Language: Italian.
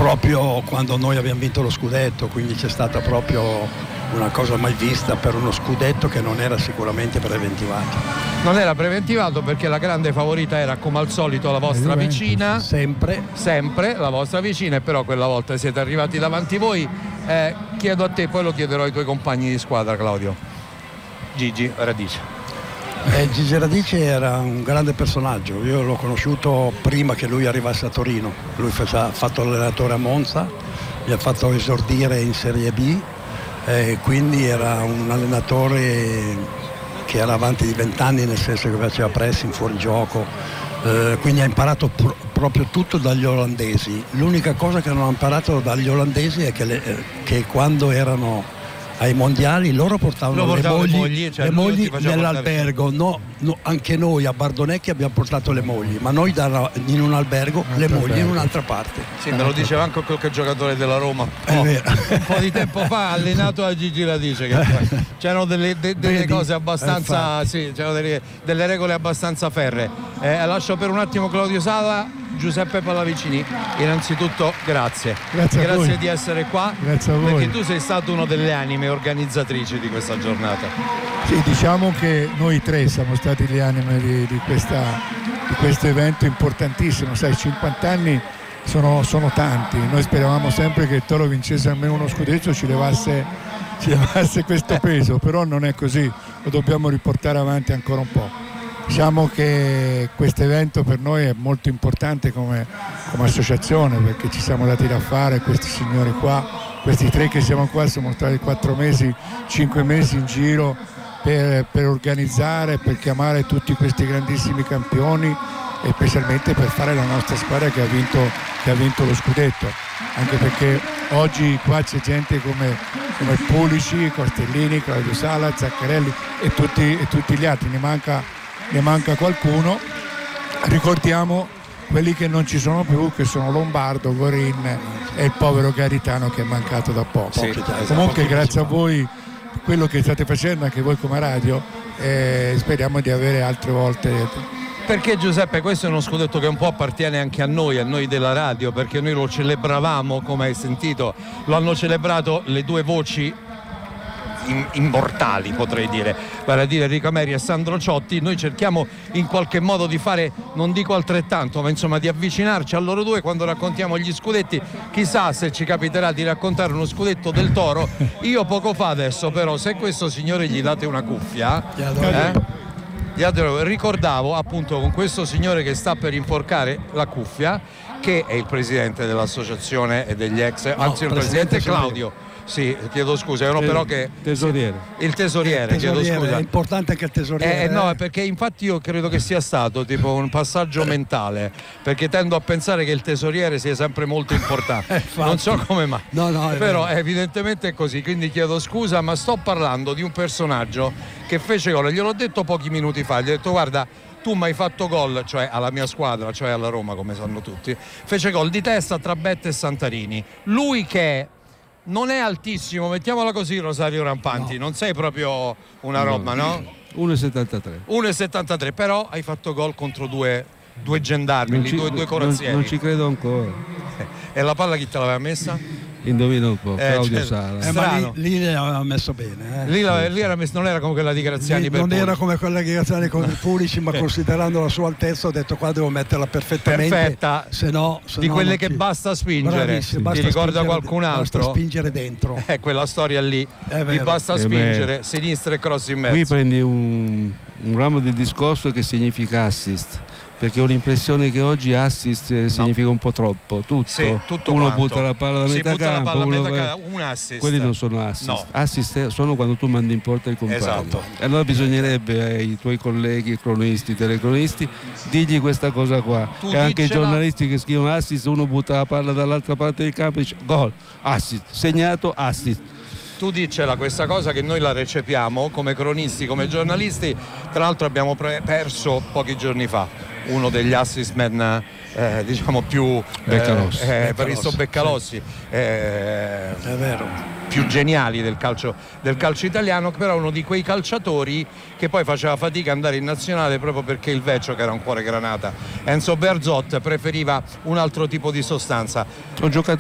proprio quando noi abbiamo vinto lo scudetto, quindi c'è stata proprio una cosa mai vista per uno scudetto che non era sicuramente preventivato. Non era preventivato perché la grande favorita era, come al solito, la vostra vicina. Sempre la vostra vicina, e però quella volta siete arrivati davanti voi. Chiedo a te, poi lo chiederò ai tuoi compagni di squadra, Claudio. Gigi Radice. Gigi Radice era un grande personaggio, io l'ho conosciuto prima che lui arrivasse a Torino. Lui ha fatto l'allenatore a Monza, mi ha fatto esordire in Serie B, quindi era un allenatore che era avanti di 20 anni, nel senso che faceva pressing, fuorigioco, quindi ha imparato proprio tutto dagli olandesi. L'unica cosa che non ha imparato dagli olandesi è che quando erano ai mondiali loro portavano le mogli nell'albergo. No, anche noi a Bardonecchi abbiamo portato le mogli, ma noi in un albergo, le mogli in un'altra parte. Sì, me lo diceva anche qualche giocatore della Roma un po' di tempo fa, allenato a Gigi Radice, che c'erano delle cose abbastanza c'erano delle regole abbastanza ferree. Lascio per un attimo Claudio Sala. Giuseppe Pallavicini, innanzitutto grazie di essere qua, grazie a voi, perché tu sei stato uno delle anime organizzatrici di questa giornata. Sì, diciamo che noi tre siamo stati le anime di questo evento importantissimo. Sai, 50 anni sono tanti, noi speravamo sempre che il Toro vincesse almeno uno scudetto, ci levasse questo peso, però non è così, lo dobbiamo riportare avanti ancora un po'. Diciamo che questo evento per noi è molto importante come associazione, perché ci siamo dati da fare, questi signori qua, questi tre che siamo qua, siamo stati 4 mesi, 5 mesi in giro per organizzare, per chiamare tutti questi grandissimi campioni e specialmente per fare la nostra squadra che ha vinto lo scudetto, anche perché oggi qua c'è gente come Pulici, Costellini, Claudio Sala, Zaccarelli e tutti gli altri, ne manca qualcuno. Ricordiamo quelli che non ci sono più, che sono Lombardo, Gorin e il povero Garitano che è mancato da poco. Comunque grazie a voi per quello che state facendo anche voi come radio, speriamo di avere altre volte. Perché Giuseppe, questo è uno scudetto che un po' appartiene anche a noi della radio, perché noi lo celebravamo, come hai sentito, lo hanno celebrato le due voci immortali, potrei dire, vale a dire Enrico Ameri e Sandro Ciotti. Noi cerchiamo in qualche modo di fare, non dico altrettanto, ma insomma di avvicinarci a loro due quando raccontiamo gli scudetti. Chissà se ci capiterà di raccontare uno scudetto del Toro. Io poco fa adesso, però, se questo signore gli date una cuffia, ricordavo appunto con questo signore che sta per inforcare la cuffia, che è il presidente dell'associazione e degli ex, anzi il presidente Claudio. Sì, chiedo scusa, però che il tesoriere, chiedo scusa. È importante anche il tesoriere. No, perché infatti io credo che sia stato tipo un passaggio mentale, perché tendo a pensare che il tesoriere sia sempre molto importante. Non so come mai. Però evidentemente è così, quindi chiedo scusa, ma sto parlando di un personaggio che fece gol, gliel'ho detto pochi minuti fa, gli ho detto guarda, tu mi hai fatto gol, cioè alla mia squadra, cioè alla Roma, come sanno tutti, fece gol di testa tra Bette e Santarini. Lui che non è altissimo, mettiamola così, Rosario Rampanti, non sei proprio una roba, no? 1,73, però hai fatto gol contro due gendarmi, due corazzieri. Non ci credo ancora. E la palla chi te l'aveva messa? Indovina un po', Claudio Sala. Ma lì l'aveva messo bene. Lì era messo, non era come quella di Graziani. Non era come quella di Graziani con il Pulici, ma considerando la sua altezza ho detto qua devo metterla perfettamente. Perfetta, se no di quelle che basta spingere. Ti ricorda qualcun altro? Basta spingere dentro. Quella storia lì, ti basta spingere, sinistra e cross in mezzo. Qui prendi un ramo del discorso che significa assist, perché ho l'impressione che oggi assist significa un po' troppo, tutto uno quanto. Butta la palla da metà campo, un assist. Quelli non sono assist, no. Assist sono quando tu mandi in porta il compagno. Esatto. E allora bisognerebbe ai tuoi colleghi cronisti, telecronisti, digli questa cosa qua, e anche i giornalisti che scrivono assist, uno butta la palla dall'altra parte del campo e dice gol, assist, segnato, assist. Tu dicela questa cosa che noi la recepiamo come cronisti, come giornalisti. Tra l'altro abbiamo perso pochi giorni fa uno degli assist man diciamo più Evaristo Beccalossi, è vero, più geniali del calcio italiano, però uno di quei calciatori che poi faceva fatica ad andare in nazionale proprio perché il vecchio, che era un cuore granata, Enzo Berzot, preferiva un altro tipo di sostanza. Ho giocato